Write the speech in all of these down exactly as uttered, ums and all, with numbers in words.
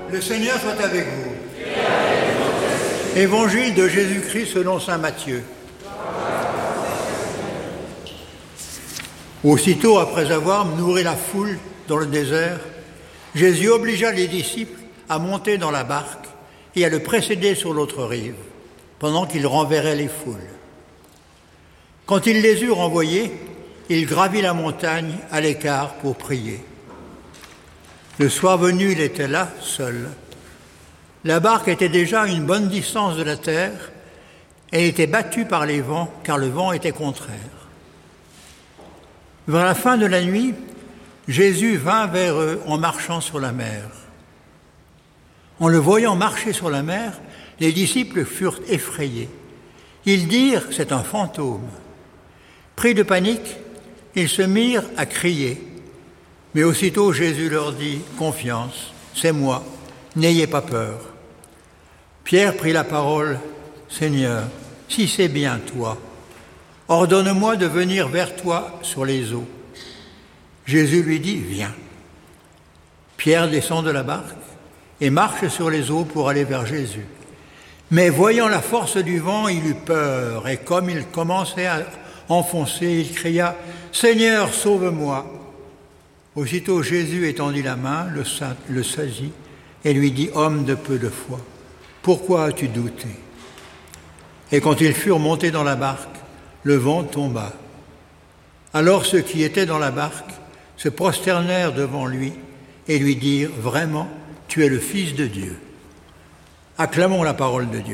Le Seigneur soit avec vous. Évangile de Jésus-Christ selon saint Matthieu. Aussitôt, après avoir nourri la foule dans le désert, Jésus obligea les disciples à monter dans la barque et à le précéder sur l'autre rive, pendant qu'il renverrait les foules. Quand il les eut renvoyés, il gravit la montagne à l'écart pour prier. Le soir venu, il était là, seul. La barque était déjà à une bonne distance de la terre et était battue par les vents, car le vent était contraire. Vers la fin de la nuit, Jésus vint vers eux en marchant sur la mer. En le voyant marcher sur la mer, les disciples furent effrayés. Ils dirent « c'est un fantôme ». Pris de panique, ils se mirent à crier. Mais aussitôt Jésus leur dit « Confiance, c'est moi, n'ayez pas peur ». Pierre prit la parole « Seigneur, si c'est bien toi, ordonne-moi de venir vers toi sur les eaux. » Jésus lui dit « Viens ». Pierre descend de la barque et marche sur les eaux pour aller vers Jésus. Mais voyant la force du vent, il eut peur, et comme il commençait à enfoncer, il cria « Seigneur, sauve-moi !» Aussitôt Jésus étendit la main, le, sa- le saisit et lui dit « Homme de peu de foi, pourquoi as-tu douté ?» Et quand ils furent montés dans la barque, le vent tomba. Alors ceux qui étaient dans la barque se prosternèrent devant lui et lui dirent « Vraiment, tu es le Fils de Dieu. » Acclamons la parole de Dieu.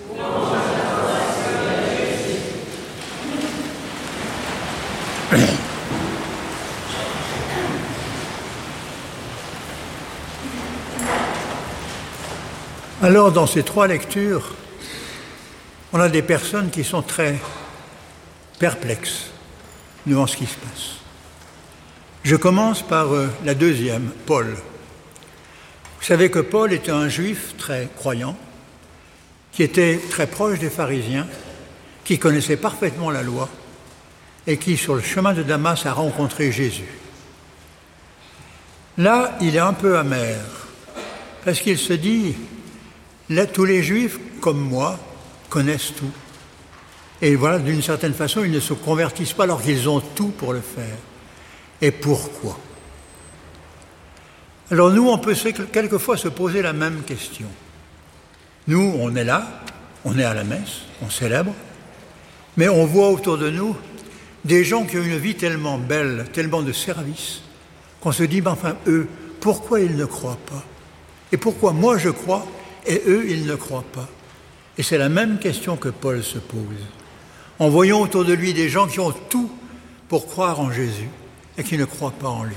Alors, dans ces trois lectures, on a des personnes qui sont très perplexes devant ce qui se passe. Je commence par euh, la deuxième, Paul. Vous savez que Paul était un juif très croyant, qui était très proche des pharisiens, qui connaissait parfaitement la loi et qui, sur le chemin de Damas, a rencontré Jésus. Là, il est un peu amer, parce qu'il se dit, là, tous les juifs, comme moi, connaissent tout. Et voilà, d'une certaine façon, ils ne se convertissent pas alors qu'ils ont tout pour le faire. Et pourquoi ? Alors nous, on peut quelquefois se poser la même question. Nous, on est là, on est à la messe, on célèbre, mais on voit autour de nous des gens qui ont une vie tellement belle, tellement de service, qu'on se dit, ben, enfin, eux, pourquoi ils ne croient pas ? Et pourquoi moi je crois et eux, ils ne croient pas ? Et c'est la même question que Paul se pose. En voyant autour de lui des gens qui ont tout pour croire en Jésus et qui ne croient pas en lui.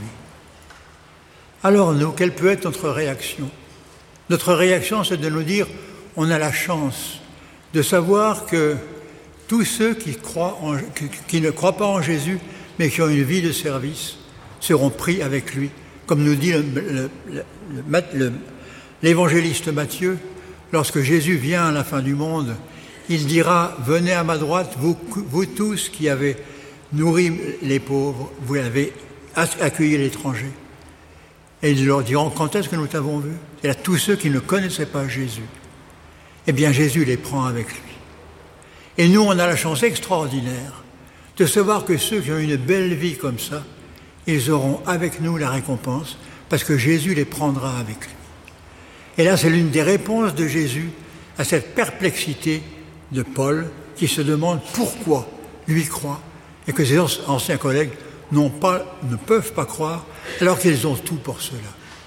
Alors nous, quelle peut être notre réaction ? Notre réaction, c'est de nous dire, on a la chance de savoir que tous ceux qui, croient en, qui, qui ne croient pas en Jésus, mais qui ont une vie de service, seront pris avec lui. Comme nous dit le, le, le, le, le, l'évangéliste Matthieu, lorsque Jésus vient à la fin du monde, il dira « Venez à ma droite, vous, vous tous qui avez nourri les pauvres, vous avez accueilli l'étranger. » Et ils leur diront « Quand est-ce que nous t'avons vu ?» Et là, tous ceux qui ne connaissaient pas Jésus, eh bien Jésus les prend avec lui. Et nous, on a la chance extraordinaire de savoir que ceux qui ont une belle vie comme ça, ils auront avec nous la récompense, parce que Jésus les prendra avec lui. Et là, c'est l'une des réponses de Jésus à cette perplexité de Paul, qui se demande pourquoi lui croit, et que ses anciens collègues n'ont pas, ne peuvent pas croire, alors qu'ils ont tout pour cela.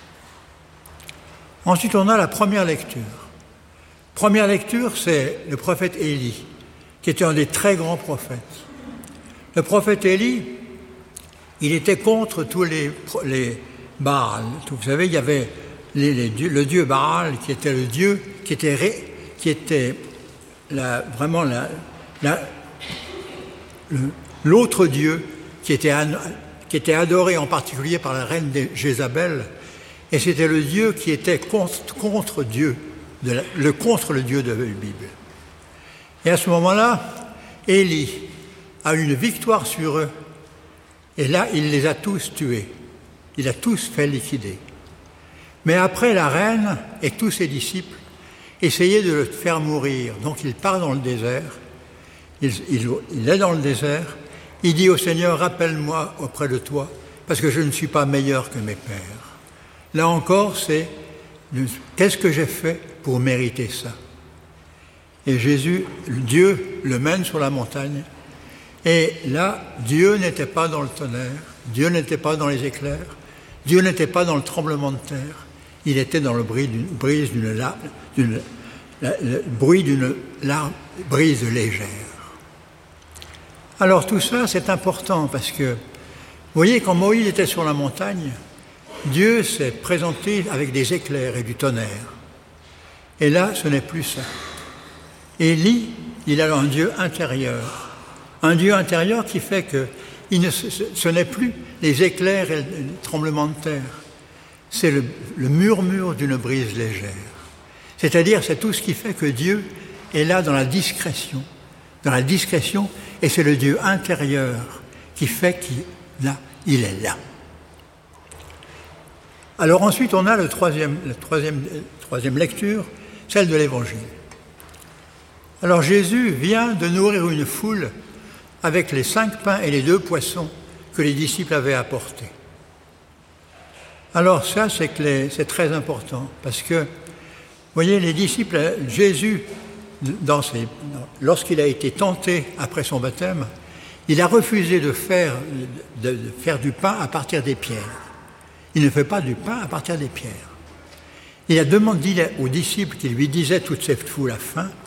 Ensuite, on a la première lecture. Première lecture, c'est le prophète Élie, qui était un des très grands prophètes. Le prophète Élie, il était contre tous les, les Baals. Vous savez, il y avait les, les dieux, le dieu Baal, qui était le dieu, qui était, ré, qui était la, vraiment la, la, le, l'autre dieu qui était, qui était adoré en particulier par la reine de Jézabel, et c'était le dieu qui était contre, contre Dieu, de la, le contre le Dieu de la Bible. Et à ce moment-là, Élie a eu une victoire sur eux, et là, il les a tous tués. Il a tous fait liquider. Mais après, la reine et tous ses disciples essayaient de le faire mourir. Donc il part dans le désert, il, il, il est dans le désert, il dit au Seigneur, rappelle-moi auprès de toi, parce que je ne suis pas meilleur que mes pères. Là encore, c'est qu'est-ce que j'ai fait pour mériter ça? Et Jésus, Dieu le mène sur la montagne, et là, Dieu n'était pas dans le tonnerre, Dieu n'était pas dans les éclairs, Dieu n'était pas dans le tremblement de terre, il était dans le bruit d'une brise d'une larme, d'une, la, le bruit d'une larme, brise légère. Alors tout ça, c'est important parce que, vous voyez, quand Moïse était sur la montagne, Dieu s'est présenté avec des éclairs et du tonnerre. Et là, ce n'est plus ça. Élie, il a un Dieu intérieur. Un Dieu intérieur qui fait que il ne, ce, ce n'est plus les éclairs et le tremblement de terre. C'est le, le murmure d'une brise légère. C'est-à-dire, c'est tout ce qui fait que Dieu est là dans la discrétion. Dans la discrétion, et c'est le Dieu intérieur qui fait qu'il là, il est là. Alors ensuite, on a le troisième, la troisième, troisième lecture, celle de l'Évangile. Alors Jésus vient de nourrir une foule avec les cinq pains et les deux poissons que les disciples avaient apportés. Alors ça, c'est, que les, c'est très important, parce que, vous voyez, les disciples, Jésus, dans ses, lorsqu'il a été tenté après son baptême, il a refusé de faire, de, de faire du pain à partir des pierres. Il ne fait pas du pain à partir des pierres. Il a demandé aux disciples qui lui disaient toute cette foule à faim,